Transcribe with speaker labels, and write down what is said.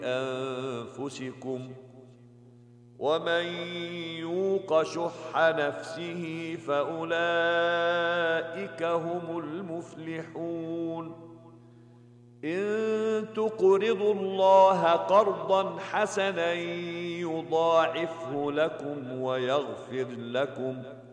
Speaker 1: أنفسكم ومن يوق شح نفسه فأولئك هم المفلحون إن تقرضوا الله قرضا حسنا يضاعفه لكم ويغفر لكم